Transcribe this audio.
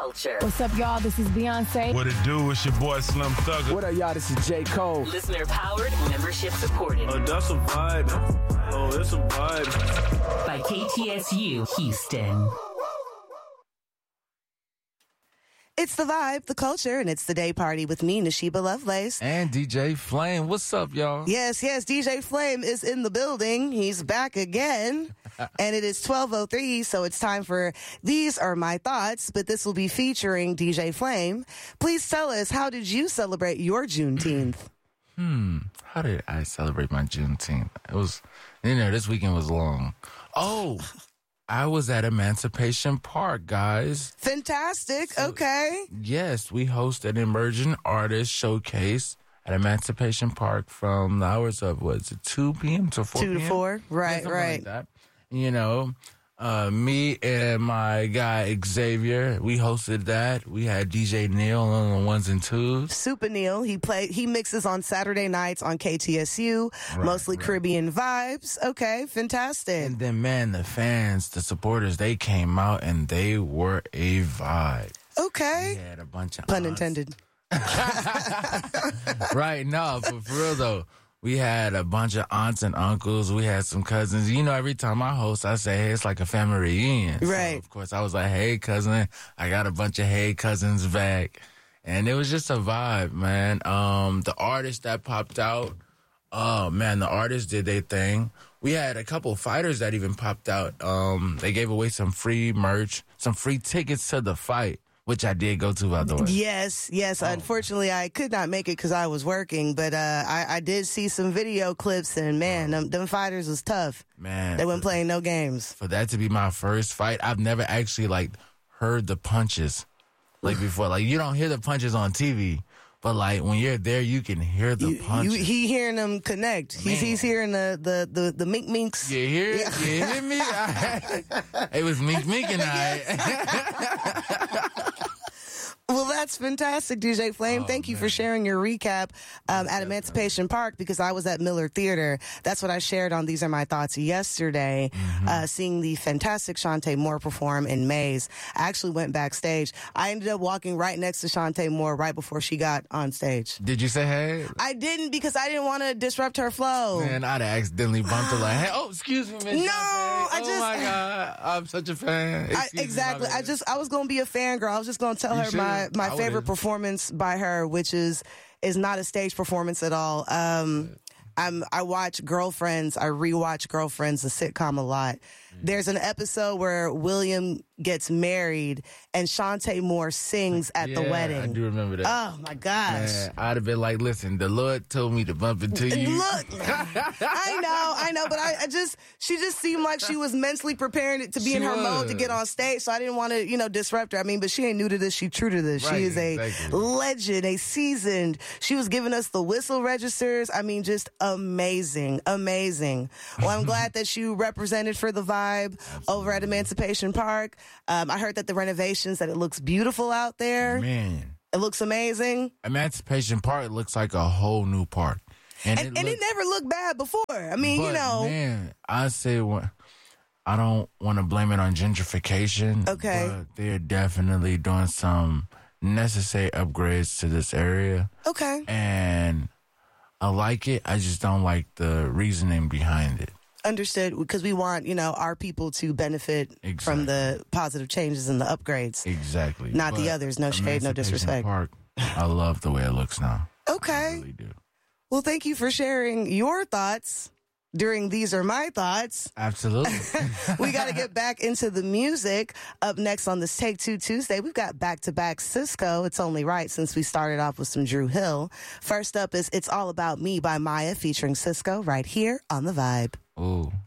Culture. What's up, y'all? This is Beyonce. What it do? It's your boy Slim Thugger. What up, y'all? This is J. Cole. Listener powered, membership supported. Oh, that's a vibe. Oh, it's a vibe. By KTSU Houston. It's the vibe, the culture, and it's the day party with me, Nashiba Lovelace. And DJ Flame. What's up, y'all? Yes, DJ Flame is in the building. He's back again. And it is 12:03, so it's time for These Are My Thoughts, but this will be featuring DJ Flame. Please tell us, how did you celebrate your Juneteenth? How did I celebrate my Juneteenth? It was, this weekend was long. Oh, I was at Emancipation Park, guys. Fantastic. Okay. Yes, we hosted an emerging artist showcase at Emancipation Park from the hours of, 2 p.m. to 4 p.m.? 2 to 4. Right, Something right. like that. Me and my guy Xavier, we hosted that. We had DJ Neil on the ones and twos. Super Neil, he mixes on Saturday nights on KTSU, mostly Caribbean vibes. Okay, fantastic. And then, man, the fans, the supporters, they came out and they were a vibe. Okay. We had a bunch of Pun aunts. intended. Right, no, but for real though, we had a bunch of aunts and uncles. We had some cousins. Every time I host, I say, hey, it's like a family reunion. Right. So, of course, I was like, hey, cousin. I got a bunch of hey cousins back. And it was just a vibe, man. The artists that popped out, oh, man, the artists did their thing. We had a couple fighters that even popped out. They gave away some free merch, some free tickets to the fight, which I did go to, by the way. Yes. Unfortunately, I could not make it because I was working, but I did see some video clips, and man, them fighters was tough. Man. They weren't playing no games. For that to be my first fight, I've never actually, heard the punches, before. You don't hear the punches on TV, but, when you're there, you can hear the punches. He hearing them connect. He's hearing the mink minks. You hear it? You hear me? It was mink and I. Well, that's fantastic, DJ Flame. Thank you for sharing your recap at Emancipation Park, because I was at Miller Theater. That's what I shared on These Are My Thoughts yesterday, seeing the fantastic Shantae Moore perform in Maze. I actually went backstage. I ended up walking right next to Shantae Moore right before she got on stage. Did you say hey? I didn't, because I didn't want to disrupt her flow. Man, I'd have accidentally bumped her hey, excuse me, Miss No, Shantae. Oh my God, I'm such a fan. Exactly. I was going to be a fangirl. I was just going to tell her my favorite performance by her, which is not a stage performance at all. I watch Girlfriends. I rewatch Girlfriends, the sitcom, a lot. There's an episode where William gets married and Shantae Moore sings at the wedding. I do remember that. Oh my gosh. Man, I'd have been like, listen, the Lord told me to bump into you. Look, I know, but she just seemed like she was mentally preparing to be in her mode to get on stage, so I didn't want to, disrupt her. I mean, but she ain't new to this, she true to this. Right, she is a legend, a seasoned. She was giving us the whistle registers. I mean, just amazing. Well, I'm glad that you represented for the vibe over at Emancipation Park. I heard that the renovations, that it looks beautiful out there. Man. It looks amazing. Emancipation Park looks like a whole new park. And it never looked bad before. I mean, Man, I say I don't want to blame it on gentrification. Okay. But they're definitely doing some necessary upgrades to this area. Okay. And I like it. I just don't like the reasoning behind it. Understood, because we want, our people to benefit from the positive changes and the upgrades. Exactly. Not the others. No shade, no disrespect. Park, I love the way it looks now. Okay. I really do. Well, thank you for sharing your thoughts during These Are My Thoughts. Absolutely. We got to get back into the music. Up next on this Take Two Tuesday, we've got back-to-back Cisco. It's only right since we started off with some Drew Hill. First up is It's All About Me by Maya featuring Cisco right here on The Vibe. Ooh.